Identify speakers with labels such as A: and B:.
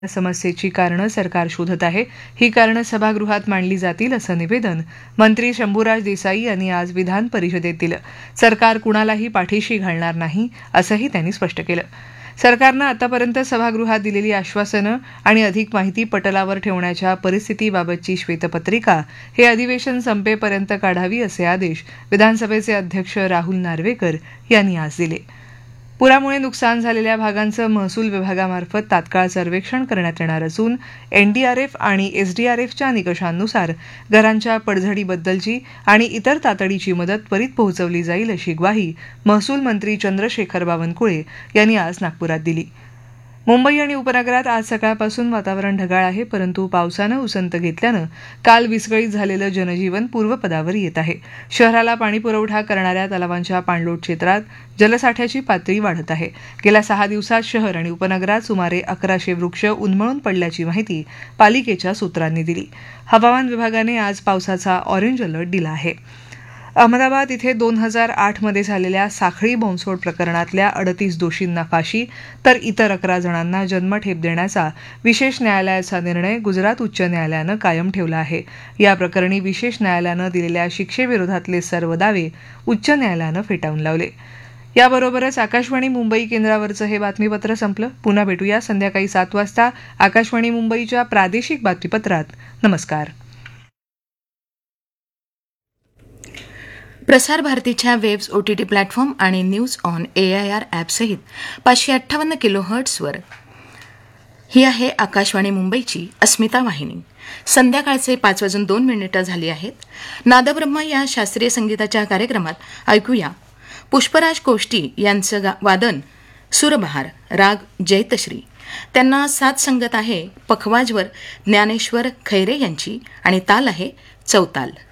A: समस्येची कारणं सरकार शोधत आहे. ही कारणं सभागृहात मांडली जातील असं निवेदन मंत्री शंभूराज देसाई यांनी आज विधान परिषदेत दिलं. सरकार कुणालाही पाठीशी घालणार नाही असंही त्यांनी स्पष्ट केलं. सरकारनं आतापर्यंत सभागृहात दिलेली आश्वासनं आणि अधिक माहिती पटलावर ठेवण्याच्या परिस्थितीबाबतची श्वेतपत्रिका हे अधिवेशन संपेपर्यंत काढावी असे आदेश विधानसभेचे अध्यक्ष राहुल नार्वेकर यांनी आज दिले. पुरामुळे नुकसान झालेल्या भागांचं महसूल विभागामार्फत तात्काळ सर्वेक्षण करण्यात येणार असून एनडीआरएफ आणि एसडीआरएफच्या निकषांनुसार घरांच्या पडझडीबद्दलची आणि इतर तातडीची मदत त्वरित पोहोचवली जाईल अशी ग्वाही महसूल मंत्री चंद्रशेखर बावनकुळे यांनी आज नागपुरात दिली. मुंबई आणि उपनगरात आज सकाळपासून वातावरण ढगाळ आहे, परंतु पावसानं उसंत घेतल्यानं काल विस्कळीत झालेलं जनजीवन पूर्वपदावर येत आहे. शहराला पाणीपुरवठा करणाऱ्या तलावांच्या पाणलोट क्षेत्रात जलसाठ्याची पातळी वाढत आहे. गेल्या 6 दिवसात शहर आणि उपनगरात सुमारे 1100 वृक्ष उन्मळून पडल्याची माहिती पालिकेच्या सूत्रांनी दिली. हवामान विभागाने आज पावसाचा ऑरेंज अलर्ट दिला आहे. अहमदाबाद इथे 2008 मध्ये झालेल्या साखळी बॉम्बस्फोट प्रकरणातल्या 38 दोषींना फाशी तर इतर 11 जणांना जन्मठेप देण्याचा विशेष न्यायालयाचा निर्णय गुजरात उच्च न्यायालयानं कायम ठेवला आहे. या प्रकरणी विशेष न्यायालयानं दिलेल्या शिक्षेविरोधातले सर्व दावे उच्च न्यायालयानं फेटाळून लावले. याबरोबरच आकाशवाणी मुंबई केंद्रावरचं हे बातमीपत्र संपलं. पुन्हा भेटूया संध्याकाळी 7 वाजता आकाशवाणी मुंबईच्या प्रादेशिक बातमीपत्रात. नमस्कार.
B: प्रसार भारतीच्या वेब्स OTT प्लॅटफॉर्म आणि न्यूज ऑन AIR ॲपसहित 558 किलोहर्ट्झवर ही आहे आकाशवाणी मुंबईची अस्मिता वाहिनी. संध्याकाळचे 5:02 झाली आहेत. नादब्रह्म या शास्त्रीय संगीताच्या कार्यक्रमात ऐकूया पुष्पराज कोष्टी यांचं वादन सुरबहार राग जैतश्री. त्यांना साथ संगत आहे पखवाजवर ज्ञानेश्वर खैरे यांची आणि ताल आहे चौताल.